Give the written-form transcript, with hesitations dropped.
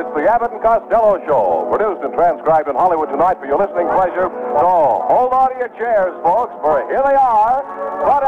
it's the Abbott and Costello Show, produced and transcribed in Hollywood tonight for your listening pleasure. So hold on to your chairs, folks, for here they are,